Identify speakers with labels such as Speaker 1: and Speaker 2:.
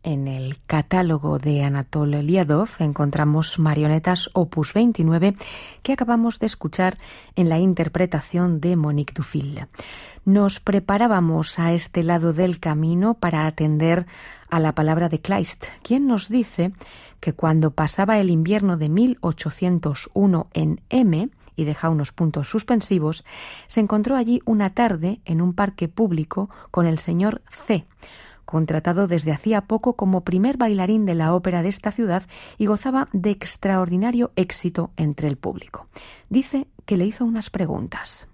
Speaker 1: En el catálogo de Anatol Liadov encontramos marionetas opus 29 que acabamos de escuchar en la interpretación de Monique Dufil. Nos preparábamos a este lado del camino para atender a la palabra de Kleist, quien nos dice que cuando pasaba el invierno de 1801 en M, y deja unos puntos suspensivos, se encontró allí una tarde en un parque público con el señor C., contratado desde hacía poco como primer bailarín de la ópera de esta ciudad y gozaba de extraordinario éxito entre el público. Dice que le hizo unas preguntas.